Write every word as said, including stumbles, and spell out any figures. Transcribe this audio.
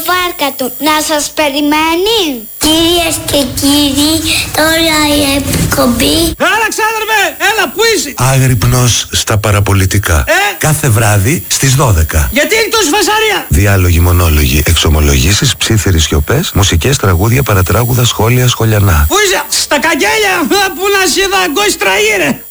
βάρκα του να σας περιμένει. Κυρίες και κύριοι, τώρα η εκπομπή. Έλα ξάδερφε, έλα που είσαι. Άγρυπνος στα παραπολιτικά. Ε? Κάθε βράδυ στις δώδεκα. Γιατί έχει τόση φασαρία? Διάλογοι, μονόλογοι, εξομολογήσεις, ψίθυρες σιωπές, μουσικές, τραγούδια, παρατράγουδα, σχόλια, σχολιανά. Πού είσαι? Στα καγγέλια, που να σε είδα αγκόστρα ήρε.